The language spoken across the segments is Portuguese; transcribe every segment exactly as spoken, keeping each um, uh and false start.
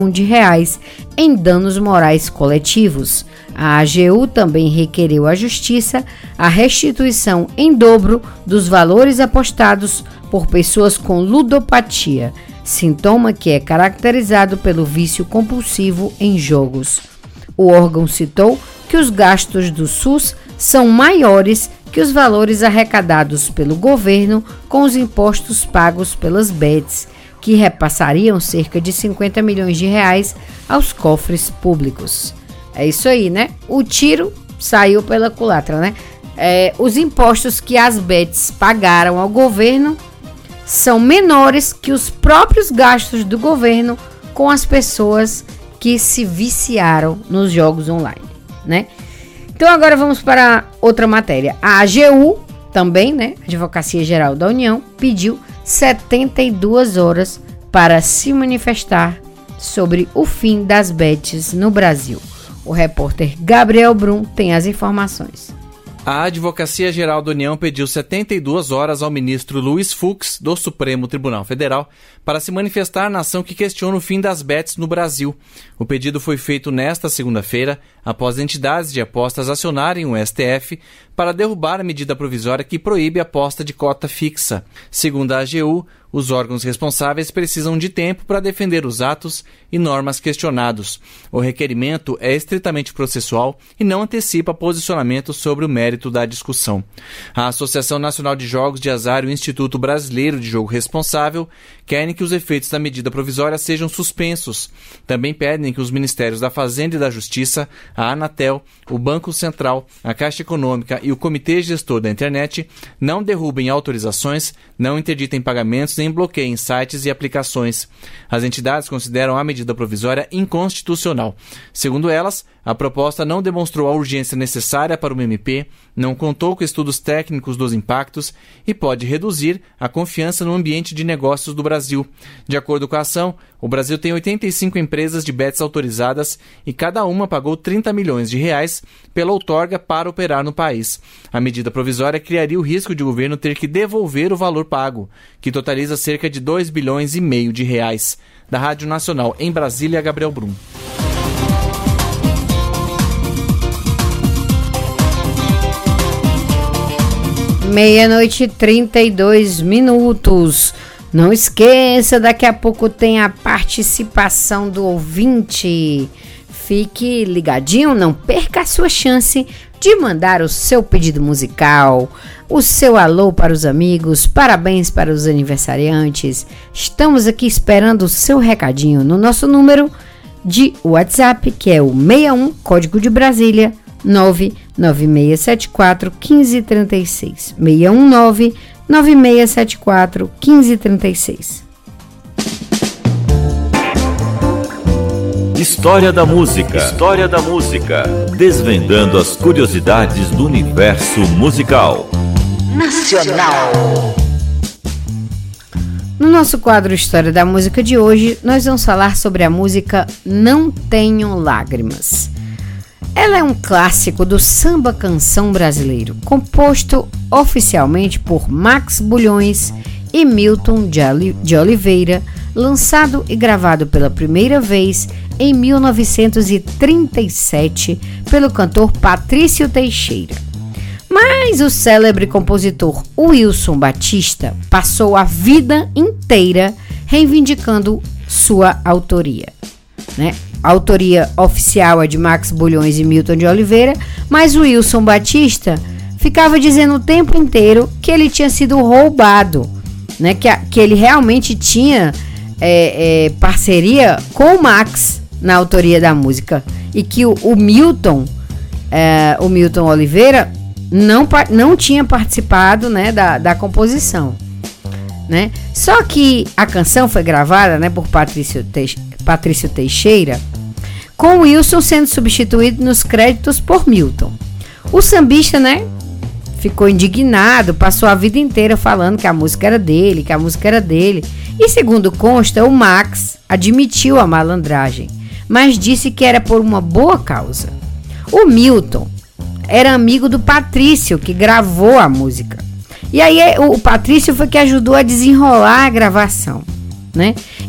de reais em danos morais coletivos. A A G U também requereu à Justiça a restituição em dobro dos valores apostados por pessoas com ludopatia, sintoma que é caracterizado pelo vício compulsivo em jogos. O órgão citou que os gastos do SUS são maiores que os valores arrecadados pelo governo com os impostos pagos pelas bets, que repassariam cerca de cinquenta milhões de reais aos cofres públicos. É isso aí, né? O tiro saiu pela culatra, né? É, os impostos que as bets pagaram ao governo são menores que os próprios gastos do governo com as pessoas que se viciaram nos jogos online, né? Então agora vamos para outra matéria. A A G U também, né? Advocacia Geral da União, pediu setenta e duas horas para se manifestar sobre o fim das bets no Brasil. O repórter Gabriel Brum tem as informações. A Advocacia Geral da União pediu setenta e duas horas ao ministro Luiz Fux, do Supremo Tribunal Federal, para se manifestar na ação que questiona o fim das bets no Brasil. O pedido foi feito nesta segunda-feira, após entidades de apostas acionarem o S T F para derrubar a medida provisória que proíbe a aposta de cota fixa. Segundo a A G U, os órgãos responsáveis precisam de tempo para defender os atos e normas questionados. O requerimento é estritamente processual e não antecipa posicionamento sobre o mérito da discussão. A Associação Nacional de Jogos de Azar e o Instituto Brasileiro de Jogo Responsável querem que os efeitos da medida provisória sejam suspensos. Também pedem que os Ministérios da Fazenda e da Justiça, a Anatel, o Banco Central, a Caixa Econômica e o Comitê Gestor da Internet não derrubem autorizações, não interditem pagamentos nem bloqueiem sites e aplicações. As entidades consideram a medida provisória inconstitucional. Segundo elas, a proposta não demonstrou a urgência necessária para o M P, não contou com estudos técnicos dos impactos e pode reduzir a confiança no ambiente de negócios do Brasil. De acordo com a ação, o Brasil tem oitenta e cinco empresas de bets autorizadas e cada uma pagou trinta milhões de reais pela outorga para operar no país. A medida provisória criaria o risco de o governo ter que devolver o valor pago, que totaliza cerca de dois bilhões e meio de reais. Da Rádio Nacional em Brasília, Gabriel Brum. Meia-noite e trinta e dois minutos. Não esqueça, daqui a pouco tem a participação do ouvinte. Fique ligadinho, não perca a sua chance de mandar o seu pedido musical, o seu alô para os amigos, parabéns para os aniversariantes. Estamos aqui esperando o seu recadinho no nosso número de WhatsApp, que é o sessenta e um, código de Brasília, nove nove seis sete quatro um cinco três seis. seis um nove, nove seis sete quatro um cinco três seis. História da música. História da música. Desvendando as curiosidades do universo musical. Nacional. No nosso quadro História da Música de hoje, nós vamos falar sobre a música Não Tenho Lágrimas. Ela é um clássico do samba canção brasileiro, composto oficialmente por Max Bulhões e Milton de Oliveira, lançado e gravado pela primeira vez em mil novecentos e trinta e sete pelo cantor Patrício Teixeira. Mas o célebre compositor Wilson Batista passou a vida inteira reivindicando sua autoria, né? A autoria oficial é de Max Bulhões e Milton de Oliveira, mas o Wilson Batista ficava dizendo o tempo inteiro que ele tinha sido roubado, né? que, a, que ele realmente tinha é, é, parceria com o Max na autoria da música e que o, o Milton, é, o Milton Oliveira não, não tinha participado, né, da, da composição, né? Só que a canção foi gravada, né, por Patrício, Teix, Patrício Teixeira, com o Wilson sendo substituído nos créditos por Milton. O sambista, né, ficou indignado, passou a vida inteira falando que a música era dele, que a música era dele. E segundo consta, o Max admitiu a malandragem, mas disse que era por uma boa causa. O Milton era amigo do Patrício, que gravou a música. E aí o Patrício foi que ajudou a desenrolar a gravação, né?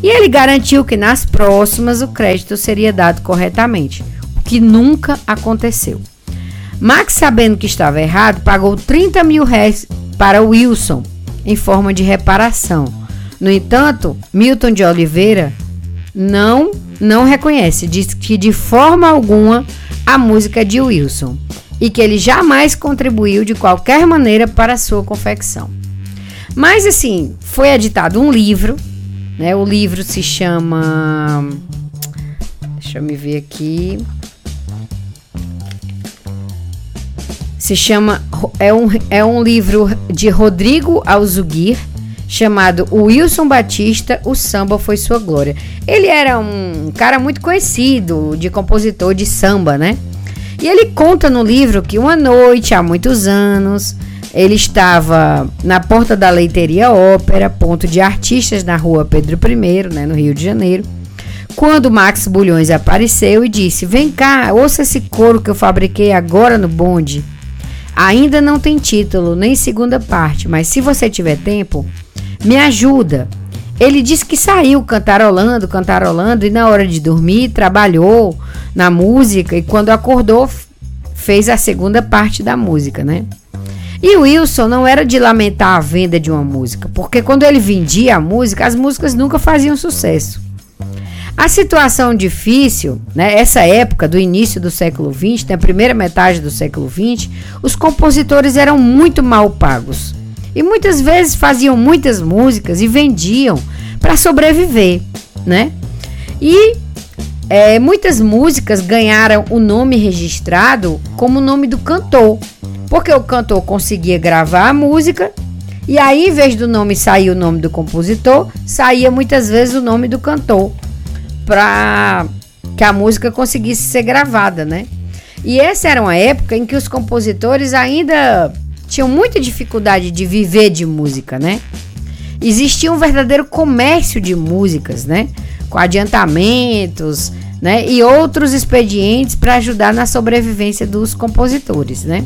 E ele garantiu que nas próximas o crédito seria dado corretamente, o que nunca aconteceu. Max, sabendo que estava errado, pagou trinta mil réis para Wilson em forma de reparação. No entanto, Milton de Oliveira não, não reconhece, diz que de forma alguma a música é de Wilson e que ele jamais contribuiu de qualquer maneira para a sua confecção. Mas assim, foi editado um livro, né? O livro se chama... Deixa eu me ver aqui... Se chama... É um, é um livro de Rodrigo Alzuguir, chamado O Wilson Batista, o samba foi sua glória. Ele era um cara muito conhecido, de compositor de samba, né? E ele conta no livro que uma noite, há muitos anos, ele estava na porta da Leiteria Ópera, ponto de artistas na rua Pedro I, né, no Rio de Janeiro, quando Max Bulhões apareceu e disse: vem cá, ouça esse coro que eu fabriquei agora no bonde. Ainda não tem título, nem segunda parte, mas se você tiver tempo, me ajuda. Ele disse que saiu cantarolando, cantarolando e na hora de dormir trabalhou na música e quando acordou fez a segunda parte da música, né? E o Wilson não era de lamentar a venda de uma música, porque quando ele vendia a música, as músicas nunca faziam sucesso. A situação difícil, né, essa época do início do século vinte, na primeira metade do século vinte, os compositores eram muito mal pagos. E muitas vezes faziam muitas músicas e vendiam para sobreviver, né? E é, muitas músicas ganharam o nome registrado como o nome do cantor, porque o cantor conseguia gravar a música e aí, em vez do nome sair o nome do compositor, saía muitas vezes o nome do cantor, para que a música conseguisse ser gravada, né? E essa era uma época em que os compositores ainda tinham muita dificuldade de viver de música, né? Existia um verdadeiro comércio de músicas, né? Com adiantamentos, né? E outros expedientes para ajudar na sobrevivência dos compositores, né?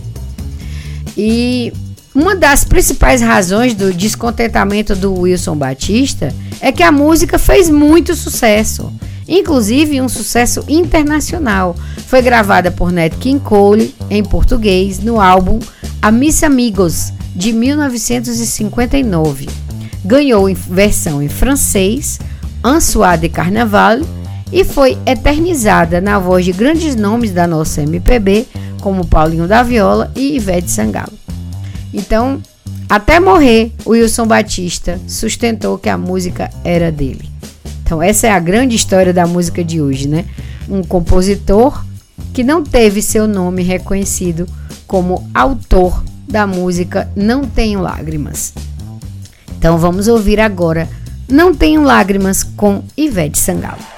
E uma das principais razões do descontentamento do Wilson Batista é que a música fez muito sucesso, inclusive um sucesso internacional. Foi gravada por Nat King Cole em português no álbum Amis Amigos de mil novecentos e cinquenta e nove. Ganhou em versão em francês, Un Soir de Carnaval, e foi eternizada na voz de grandes nomes da nossa M P B, como Paulinho da Viola e Ivete Sangalo. Então, até morrer, o Wilson Batista sustentou que a música era dele. Então, essa é a grande história da música de hoje, né? Um compositor que não teve seu nome reconhecido como autor da música Não Tenho Lágrimas. Então, vamos ouvir agora Não Tenho Lágrimas com Ivete Sangalo.